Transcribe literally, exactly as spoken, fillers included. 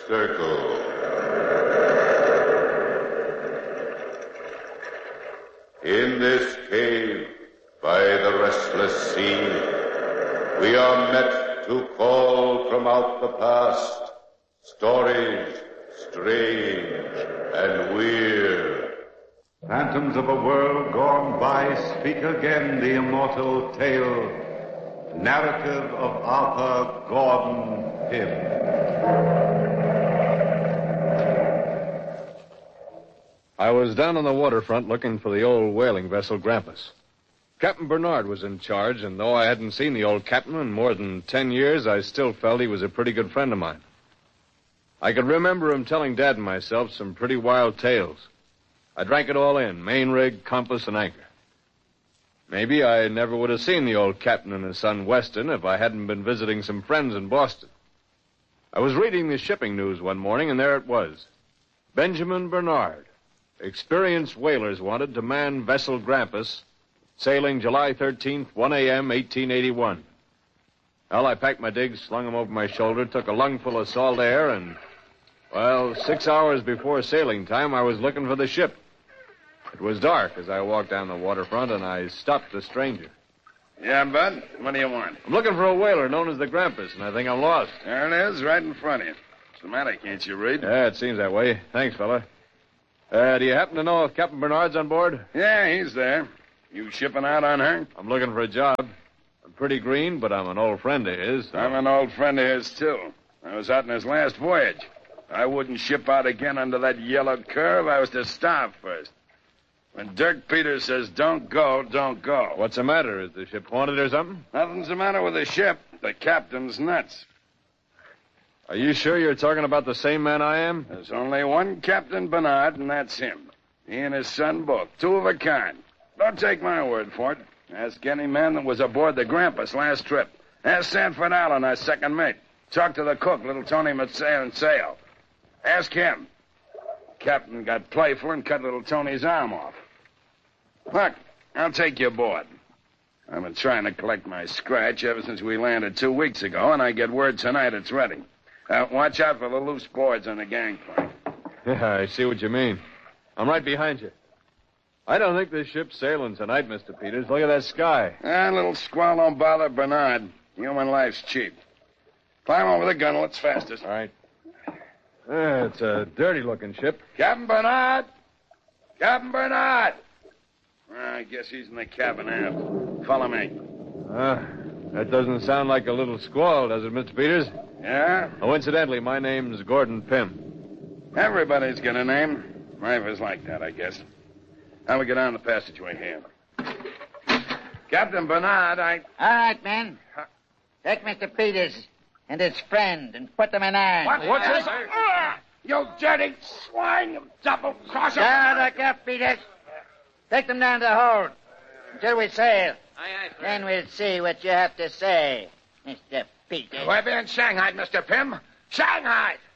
circle. In this cave, by the restless sea, we are met to call from out the past stories strange and weird. Phantoms of a world gone by speak again the immortal tale, narrative of Arthur Gordon Pym. I was down on the waterfront looking for the old whaling vessel Grampus. Captain Bernard was in charge, and though I hadn't seen the old captain in more than ten years, I still felt he was a pretty good friend of mine. I could remember him telling Dad and myself some pretty wild tales. I drank it all in, main rig, compass, and anchor. Maybe I never would have seen the old captain and his son Weston if I hadn't been visiting some friends in Boston. I was reading the shipping news one morning, and there it was. Benjamin Bernard. Experienced whalers wanted to man vessel Grampus, sailing July thirteenth, one a.m., eighteen eighty-one. Well, I packed my digs, slung them over my shoulder, took a lungful of salt air, and, well, six hours before sailing time, I was looking for the ship. It was dark as I walked down the waterfront, and I stopped a stranger. Yeah, Bud? What do you want? I'm looking for a whaler known as the Grampus, and I think I'm lost. There it is, right in front of you. What's the matter? Can't you read? Yeah, it seems that way. Thanks, fella. Uh, do you happen to know if Captain Bernard's on board? Yeah, he's there. You shipping out on her? I'm looking for a job. I'm pretty green, but I'm an old friend of his. So. I'm an old friend of his, too. I was out in his last voyage. I wouldn't ship out again under that yellow curve. I was to starve first. When Dirk Peters says don't go, don't go. What's the matter? Is the ship haunted or something? Nothing's the matter with the ship. The captain's nuts. Are you sure you're talking about the same man I am? There's only one Captain Bernard, and that's him. He and his son both. Two of a kind. Don't take my word for it. Ask any man that was aboard the Grampus last trip. Ask Sanford Allen, our second mate. Talk to the cook, little Tony Mateo and Sale. Ask him. Captain got playful and cut little Tony's arm off. Look, I'll take you aboard. I've been trying to collect my scratch ever since we landed two weeks ago, and I get word tonight it's ready. Uh, watch out for the loose boards on the gangplank. Yeah, I see what you mean. I'm right behind you. I don't think this ship's sailing tonight, Mister Peters. Look at that sky. Ah, little squall don't bother Bernard. Human life's cheap. Climb over the gunwale. It's fastest. All right. Uh, it's a dirty-looking ship. Captain Bernard! Captain Bernard! Uh, I guess he's in the cabin aft. Follow me. Uh, that doesn't sound like a little squall, does it, Mister Peters? Yeah? Oh, incidentally, my name's Gordon Pym. Everybody's got a name. Life is like that, I guess. Now we get down the passageway here. Captain Bernard, I... All right, men. Take Mister Peters and his friend and put them in irons. What? What's this? Uh, you dirty swine, you double-crosser. Shut up, up, Peters. Take them down to the hold until we sail. Aye, aye, then we'll see what you have to say, Mister Peters. We're being Shanghai, Mister Pym. Shanghai!